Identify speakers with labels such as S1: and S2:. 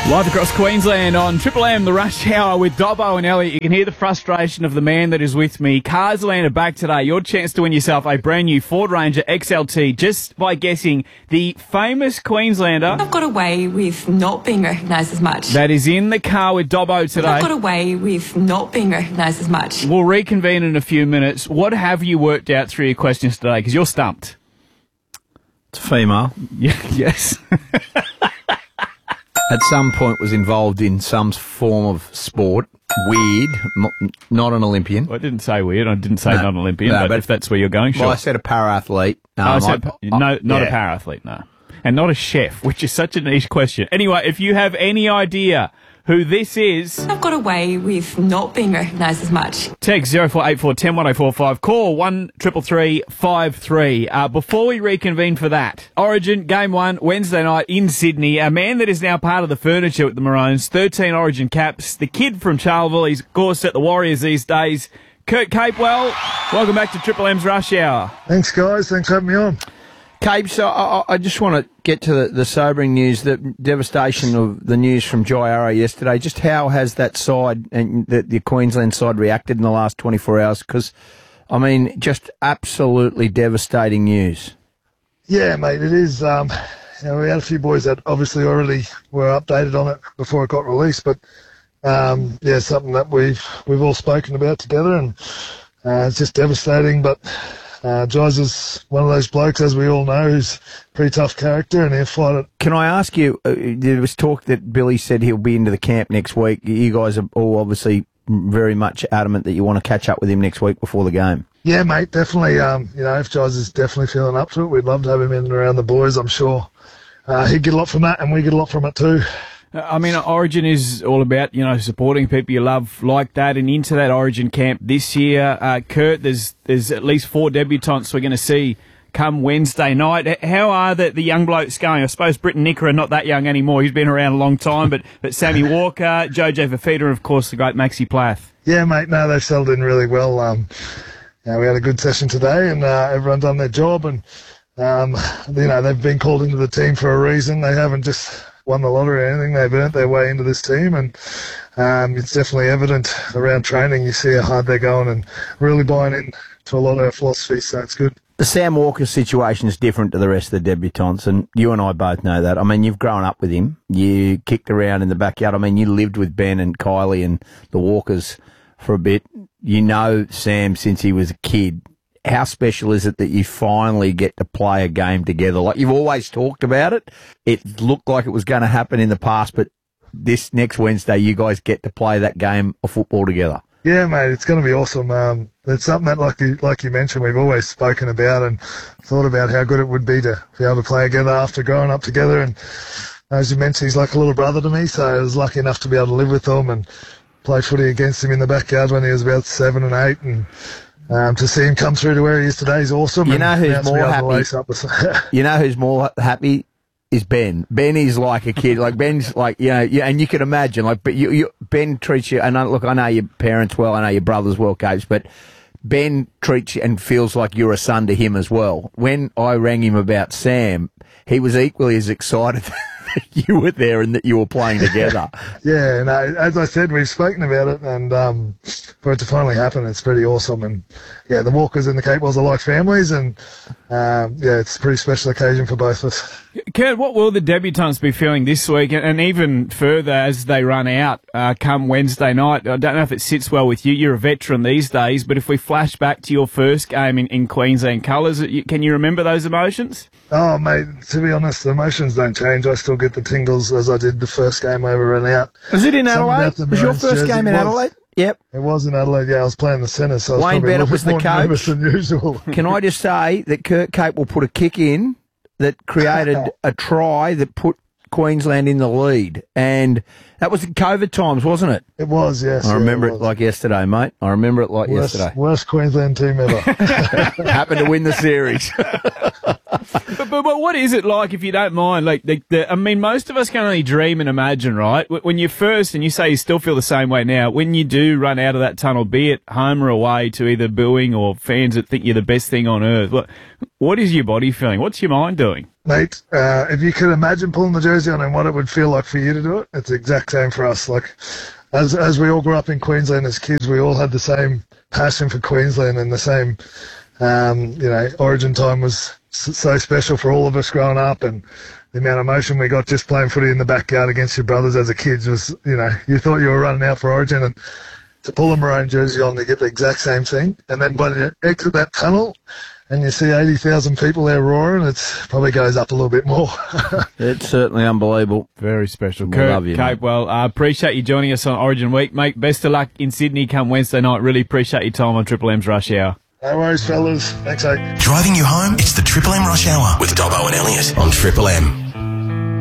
S1: Live across Queensland on Triple M, the rush hour with Dobbo and Elliot. You can hear the frustration of the man that is with me. Carsland are back today. Your chance to win yourself a brand new Ford Ranger XLT just by guessing the famous Queenslander.
S2: I've got away with not being recognised as much.
S1: That is in the car with Dobbo today.
S2: I've got away with not being recognised as much.
S1: We'll reconvene in a few minutes. What have you worked out through your questions today? Because you're stumped.
S3: It's a female.
S1: Yes.
S3: At some point was involved in some form of sport. Weird. Not an Olympian.
S1: Well, I didn't say weird. I didn't say not an Olympian, but if that's where you're going, sure.
S3: Well, I said a para-athlete.
S1: Not a para-athlete, no. And not a chef, which is such a niche question. Anyway, if you have any idea who this is,
S2: I've got away with not being recognised as much.
S1: text 0484 10 1045, call 133353. Before we reconvene for that, Origin Game 1, Wednesday night in Sydney. A man that is now part of the furniture with the Maroons, 13 Origin caps, the kid from Charleville. He's, of course, at the Warriors these days. Kurt Capewell, welcome back to Triple M's Rush Hour.
S4: Thanks, guys. Thanks for having me on.
S3: Cape, so I just want to get to the sobering news, the devastation of the news from Jai Arrow yesterday. Just how has that side and the Queensland side reacted in the last 24 hours? Because, I mean, just absolutely devastating news.
S4: Yeah, mate, it is. We had a few boys that obviously already were updated on it before it got released, but something that we've all spoken about together, and it's just devastating. But Jai's is one of those blokes, as we all know, who's a pretty tough character, and he'll fight it.
S3: Can I ask you, there was talk that Billy said he'll be into the camp next week. You guys are all obviously very much adamant that you want to catch up with him next week before the game.
S4: Yeah, mate, definitely. If Jai's is definitely feeling up to it, we'd love to have him in and around the boys. I'm sure he'd get a lot from that, and we get a lot from it too.
S1: I mean, Origin is all about, supporting people you love like that, and into that Origin camp this year. Kurt, there's at least 4 debutants we're going to see come Wednesday night. How are the young blokes going? I suppose Britton Nickera, not that young anymore. He's been around a long time, but Sammy Walker, Jojo Fafita, and of course the great Maxi Plath.
S4: Yeah, mate, no, they've settled in really well. We had a good session today, and everyone done their job, and they've been called into the team for a reason. They haven't just won the lottery or anything. They've earned their way into this team, and it's definitely evident around training. You see how hard they're going and really buying into a lot of our philosophy, so it's good.
S3: The Sam Walker situation is different to the rest of the debutants, and you and I both know that. I mean, you've grown up with him. You kicked around in the backyard. I mean, you lived with Ben and Kylie and the Walkers for a bit. You know Sam since he was a kid. How special is it that you finally get to play a game together? Like, you've always talked about it. It looked like it was going to happen in the past, but this next Wednesday, you guys get to play that game of football together.
S4: Yeah, mate, it's going to be awesome. It's something that, like you mentioned, we've always spoken about and thought about how good it would be to be able to play together after growing up together. And as you mentioned, he's like a little brother to me, so I was lucky enough to be able to live with him and play footy against him in the backyard when he was about 7 and 8, and to see him come through to where he is today is awesome.
S3: You know who's more happy? You know who's more happy is Ben. Ben is like a kid. Like, Ben's like, and you can imagine, like, but Ben treats you, and I know your parents well, I know your brothers well, Capes, but Ben treats you and feels like you're a son to him as well. When I rang him about Sam, he was equally as excited that you were there and that you were playing together.
S4: Yeah, no, as I said, we've spoken about it, and for it to finally happen, it's pretty awesome. And yeah, the Walkers and the Capewells are like families, and it's a pretty special occasion for both of us.
S1: Kurt, what will the debutants be feeling this week, and even further as they run out come Wednesday night? I don't know if it sits well with you. You're a veteran these days, but if we flash back to your first game in Queensland colours, can you remember those emotions?
S4: Oh, mate, to be honest, the emotions don't change. I still get the tingles as I did the first game over and out.
S3: Was it in Adelaide? Was your first game in Adelaide? Yep.
S4: It was in Adelaide, yeah. I was playing the centre, so I was
S3: Wayne
S4: probably
S3: Bennett
S4: a
S3: was
S4: little
S3: the
S4: bit more
S3: coach.
S4: nervous than usual.
S3: Can I just say that Kurt Cape will put a kick in that created a try that put Queensland in the lead, and that was in COVID times, wasn't it?
S4: It was, yes.
S3: I remember it like yesterday, mate. I remember it like yesterday.
S4: Worst Queensland team ever.
S3: Happened to win the series.
S1: But what is it like, if you don't mind? Like, I mean, most of us can only dream and imagine, right? When you're first, and you say you still feel the same way now, when you do run out of that tunnel, be it home or away, to either booing or fans that think you're the best thing on earth, what is your body feeling? What's your mind doing?
S4: mate, if you could imagine pulling the jersey on and what it would feel like for you to do it, it's the exact same for us. Like, as we all grew up in Queensland as kids, we all had the same passion for Queensland and the same, Origin time was so special for all of us growing up, and the amount of emotion we got just playing footy in the backyard against your brothers as a kid was, you thought you were running out for Origin, and to pull a maroon jersey on, they get the exact same thing. And then when you exit that tunnel and you see 80,000 people there roaring, it probably goes up a little bit more.
S3: It's certainly unbelievable.
S1: Very special.
S3: We
S1: Kurt
S3: love you, mate.
S1: Capewell, I appreciate you joining us on Origin Week, mate. Best of luck in Sydney come Wednesday night. Really appreciate your time on Triple M's Rush Hour.
S4: No worries, fellas. Thanks, mate.
S5: Driving you home, it's the Triple M Rush Hour with Dobbo and Elliot on Triple M.